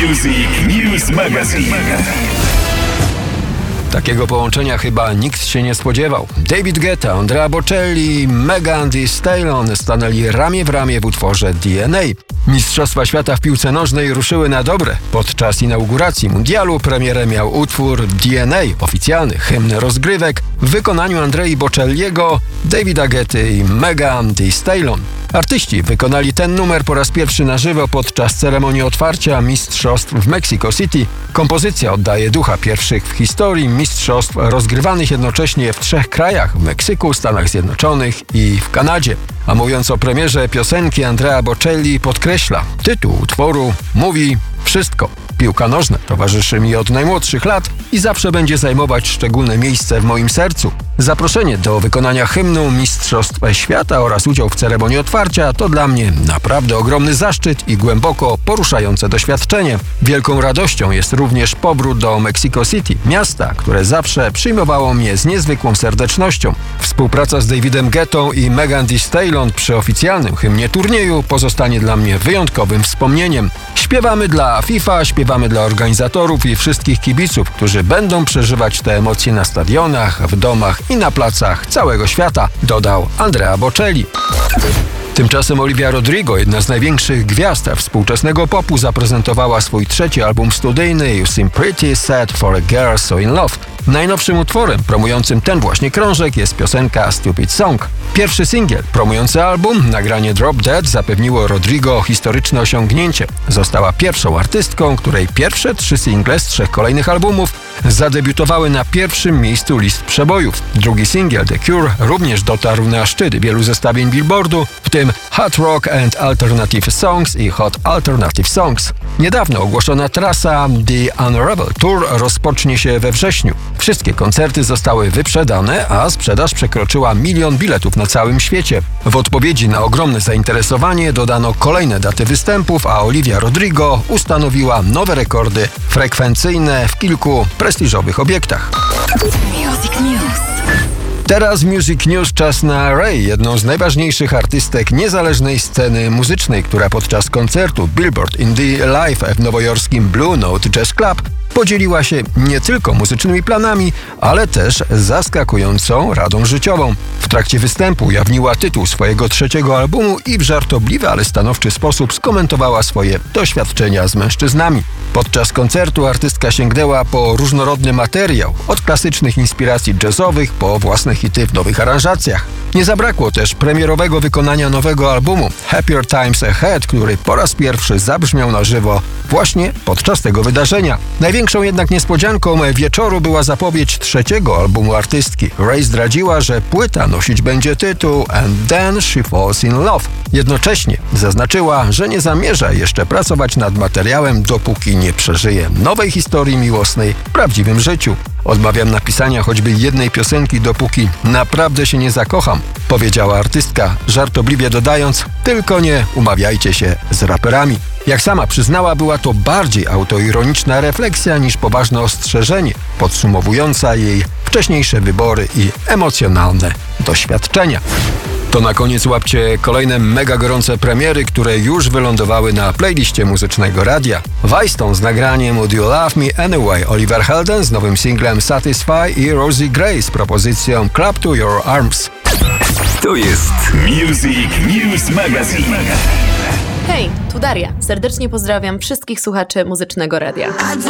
Music News Magazine. Takiego połączenia chyba nikt się nie spodziewał. David Guetta, Andrea Bocelli, Megan Thee Stallion stanęli ramię w ramię w utworze DNA. Mistrzostwa świata w piłce nożnej ruszyły na dobre. Podczas inauguracji mundialu premierę miał utwór DNA, oficjalny hymn rozgrywek w wykonaniu Andrei Bocelliego, Davida Guetty i Megan Thee Stallion. Artyści wykonali ten numer po raz pierwszy na żywo podczas ceremonii otwarcia mistrzostw w Mexico City. Kompozycja oddaje ducha pierwszych w historii mistrzostw rozgrywanych jednocześnie w 3 krajach: w Meksyku, Stanach Zjednoczonych i w Kanadzie. A mówiąc o premierze piosenki, Andrea Bocelli podkreśla: tytuł utworu mówi wszystko. Piłka nożna towarzyszy mi od najmłodszych lat i zawsze będzie zajmować szczególne miejsce w moim sercu. Zaproszenie do wykonania hymnu Mistrzostw Świata oraz udział w ceremonii otwarcia to dla mnie naprawdę ogromny zaszczyt i głęboko poruszające doświadczenie. Wielką radością jest również powrót do Mexico City, miasta, które zawsze przyjmowało mnie z niezwykłą serdecznością. Współpraca z Davidem Guettą i Megan Thee Stallion przy oficjalnym hymnie turnieju pozostanie dla mnie wyjątkowym wspomnieniem. Śpiewamy dla FIFA, śpiewamy dla organizatorów i wszystkich kibiców, którzy będą przeżywać te emocje na stadionach, w domach i na placach całego świata, dodał Andrea Bocelli. Tymczasem Olivia Rodrigo, jedna z największych gwiazd współczesnego popu, zaprezentowała swój 3. album studyjny You Seem Pretty Sad for a Girl So In Love. Najnowszym utworem promującym ten właśnie krążek jest piosenka Stupid Song. Pierwszy singiel promujący album, nagranie Drop Dead, zapewniło Rodrigo historyczne osiągnięcie. Została pierwszą artystką, której pierwsze 3 single z 3 kolejnych albumów zadebiutowały na pierwszym miejscu list przebojów. Drugi singiel The Cure również dotarł na szczyt wielu zestawień Billboardu, w tym Hot Rock and Alternative Songs i Hot Alternative Songs. Niedawno ogłoszona trasa The Unravel Tour rozpocznie się we wrześniu. Wszystkie koncerty zostały wyprzedane, a sprzedaż przekroczyła 1 milion biletów na całym świecie. W odpowiedzi na ogromne zainteresowanie dodano kolejne daty występów, a Olivia Rodrigo ustanowiła nowe rekordy frekwencyjne w kilku prestiżowych obiektach. Music News. Teraz Music News czas na Ray, jedną z najważniejszych artystek niezależnej sceny muzycznej, która podczas koncertu Billboard Indie Live w nowojorskim Blue Note Jazz Club podzieliła się nie tylko muzycznymi planami, ale też zaskakującą radą życiową. W trakcie występu ujawniła tytuł swojego 3. albumu i w żartobliwy, ale stanowczy sposób skomentowała swoje doświadczenia z mężczyznami. Podczas koncertu artystka sięgnęła po różnorodny materiał, od klasycznych inspiracji jazzowych po własne hity w nowych aranżacjach. Nie zabrakło też premierowego wykonania nowego albumu Happier Times Ahead, który po raz pierwszy zabrzmiał na żywo właśnie podczas tego wydarzenia. Największą jednak niespodzianką wieczoru była zapowiedź 3. albumu artystki. Ray zdradziła, że płyta nosić będzie tytuł And Then She Falls In Love. Jednocześnie zaznaczyła, że nie zamierza jeszcze pracować nad materiałem, dopóki nie przeżyje nowej historii miłosnej w prawdziwym życiu. Odmawiam napisania choćby jednej piosenki, dopóki naprawdę się nie zakocham, powiedziała artystka, żartobliwie dodając: tylko nie umawiajcie się z raperami. Jak sama przyznała, była to bardziej autoironiczna refleksja niż poważne ostrzeżenie, podsumowująca jej wcześniejsze wybory i emocjonalne doświadczenia. To na koniec łapcie kolejne mega gorące premiery, które już wylądowały na playliście muzycznego radia. Weiston z nagraniem Would You Love Me Anyway, Oliver Heldens z nowym singlem Satisfy i Rosie Gray z propozycją Clap to Your Arms. To jest Music News Magazine. Hej, tu Daria. Serdecznie pozdrawiam wszystkich słuchaczy Muzycznego Radia.